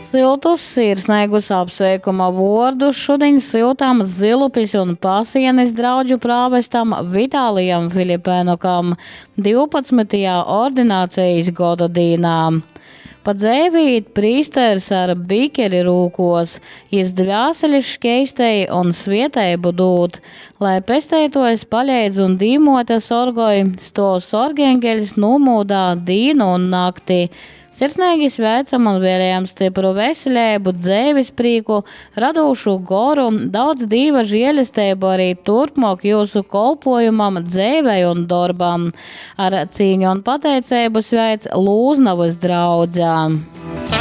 Siltus sirsnīgus apsveikuma vārdus šodien siltām Zilupis un Pasienes draudžu prāvestam Vitālijam Filipēnokam 12. ordinācijas goda dīnā. Pa dzēvīt prīsters ar bikeri rūkos, jis dvēselis škeistei un svieteibu dūt, lai pestētojas paļeidz un dīmota sorgoj, sto sorgengeļs numūdā dīnu un nakti. Sirsnīgi sveicam un vēlējam stipru veselību, dzēvis prīku, radūšu goru, daudz dīva žēlisteibu arī turpmāk jūsu kolpojumam, dzēvei un darbam. Ar cīņu un pateicību sveic Lūznavas draudzā.